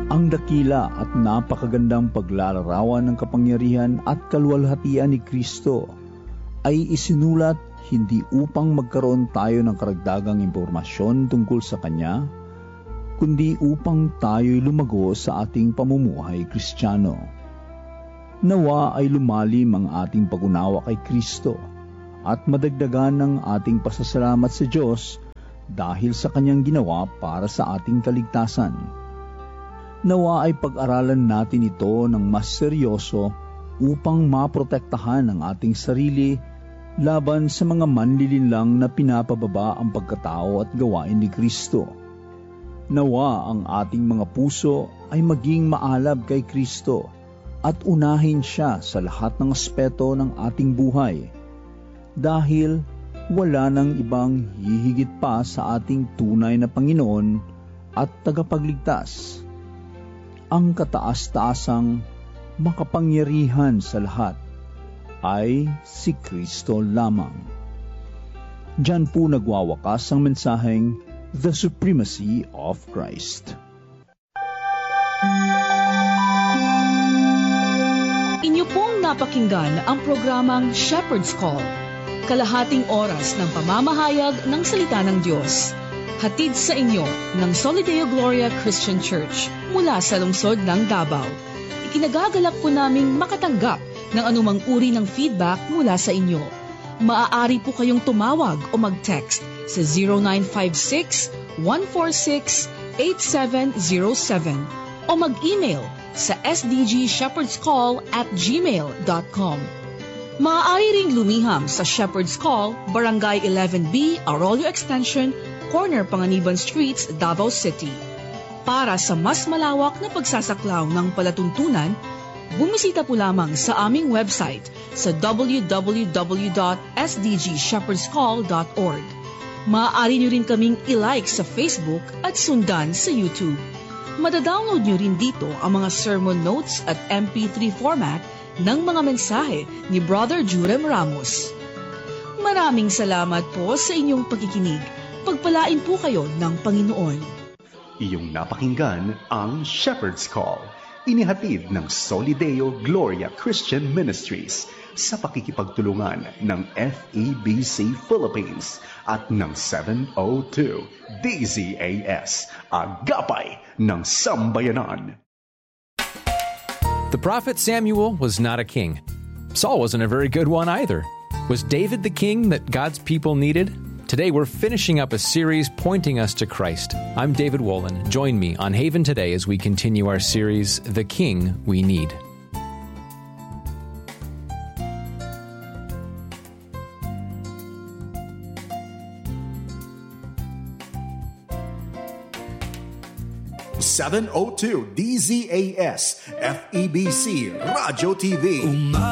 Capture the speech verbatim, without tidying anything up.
Ang dakila at napakagandang paglalarawan ng kapangyarihan at kaluwalhatian ni Kristo ay isinulat hindi upang magkaroon tayo ng karagdagang impormasyon tungkol sa Kanya, kundi upang tayo'y lumago sa ating pamumuhay Kristiyano. Nawa ay lumalim ang ating pag-unawa kay Kristo at madagdagan ng ating pasasalamat sa Diyos dahil sa Kanyang ginawa para sa ating kaligtasan. Nawa ay pag-aralan natin ito ng mas seryoso upang maprotektahan ang ating sarili laban sa mga manlilinlang na pinapababa ang pagkatao at gawain ni Kristo. Nawa ang ating mga puso ay maging maalab kay Kristo at unahin siya sa lahat ng aspeto ng ating buhay, dahil wala nang ibang hihigit pa sa ating tunay na Panginoon at tagapagligtas, ang kataas-taasang makapangyarihan sa lahat ay si Kristo lamang. Diyan po nagwawakas ang mensaheng The Supremacy of Christ. Inyo pong napakinggan ang programang Shepherd's Call, kalahating oras ng pamamahayag ng salita ng Diyos. Hatid sa inyo ng Solideo Gloria Christian Church mula sa lungsod ng Davao. Ikinagagalak po naming makatanggap ng anumang uri ng feedback mula sa inyo. Maaari po kayong tumawag o mag-text sa zero nine five six, one four six, eight seven zero seven o mag-email sa s d g shepherds call at gmail dot com. Maaari ring lumiham sa Shepherd's Call, Barangay eleven B, Arroyo Extension, Corner Panganiban Streets, Davao City. Para sa mas malawak na pagsasaklaw ng palatuntunan, bumisita po lamang sa aming website sa w w w dot s d g shepherds call dot org. Maaari nyo rin kaming i-like sa Facebook at sundan sa YouTube. Madadownload nyo rin dito ang mga sermon notes at M P three format ng mga mensahe ni Brother Jurem Ramos. Maraming salamat po sa inyong pagkikinig. Pagpalain po kayo ng Panginoon. Iyong napakinggan ang Shepherd's Call, inihatid ng Solideo Gloria Christian Ministries sa pakikipagtulungan ng F E B C Philippines at ng seven oh two D Z A S, Agapay ng Sambayanan. The prophet Samuel was not a king. Saul wasn't a very good one either. Was David the king that God's people needed? Today we're finishing up a series pointing us to Christ. I'm David Wolin. Join me on Haven Today as we continue our series, The King We Need. seven oh two D Z A S, F E B C Radio T V.